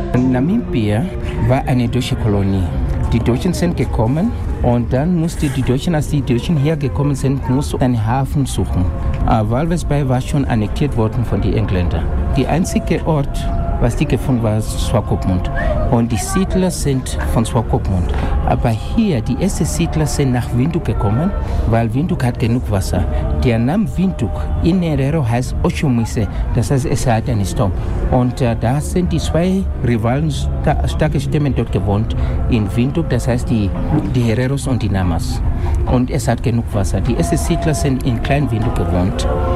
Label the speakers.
Speaker 1: Namibia war eine deutsche Kolonie. Die Deutschen sind gekommen und dann mussten die Deutschen, als die Deutschen hergekommen sind, mussten einen Hafen suchen. Walvis Bay war schon annektiert worden von den Engländern. Der einzige Ort, was die gefunden war, Swakopmund. Und die Siedler sind von Swakopmund. Aber hier, die ersten Siedler sind nach Windhoek gekommen, weil Windhoek hat genug Wasser. Der Name Windhoek in Herero heißt Oshomwese, das heißt, es hat einen Sturm. Und da sind die zwei Rivalen, starke Stämme dort gewohnt, in Windhoek, das heißt die Hereros und die Namas. Und es hat genug Wasser. Die ersten Siedler sind in Klein Windhoek gewohnt.